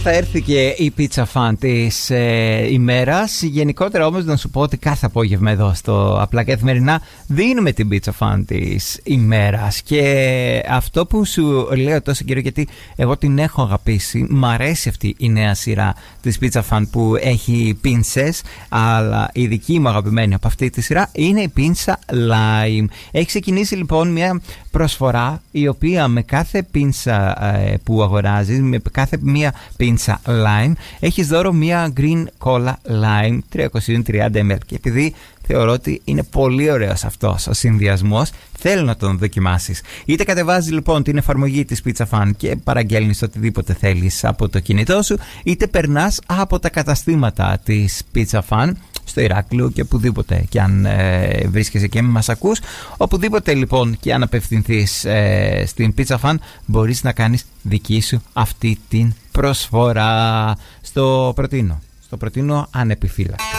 θα έρθει και η Pizza Fan της ημέρας. Γενικότερα όμως να σου πω ότι κάθε απόγευμα εδώ στο Απλά Καθημερινά δίνουμε την Pizza Fan της ημέρας. Και αυτό που σου λέω τόσο καιρό, γιατί εγώ την έχω αγαπήσει, μ' αρέσει αυτή η νέα σειρά της Pizza Fan που έχει πίντσες, αλλά η δική μου αγαπημένη από αυτή τη σειρά είναι η πίνσα Lime. Έχει ξεκινήσει λοιπόν μια προσφορά η οποία με κάθε πίνσα που αγοράζεις, με κάθε μία πίνσα Lime, έχεις δώρο μία Green Cola Lime 330 ml. Και επειδή θεωρώ ότι είναι πολύ ωραίος αυτός ο συνδυασμός, θέλω να τον δοκιμάσεις. Είτε κατεβάζεις λοιπόν την εφαρμογή της Pizza Fan και παραγγέλνεις οτιδήποτε θέλεις από το κινητό σου, είτε περνάς από τα καταστήματα της Pizza Fan στο Ηράκλειο και οπουδήποτε και αν βρίσκεσαι και μας ακούς, οπουδήποτε λοιπόν και αν απευθυνθείς στην Pizza Fan, μπορείς να κάνεις δική σου αυτή την προσφορά. Στο προτείνω ανεπιφύλακτα.